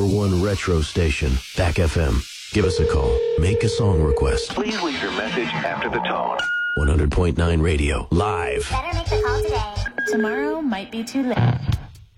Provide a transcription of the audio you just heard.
#1 retro station, Back FM. Give us a call. Make a song request. Please leave your message after the tone. 100.9 Radio, live. Better make the call today. Tomorrow might be too late.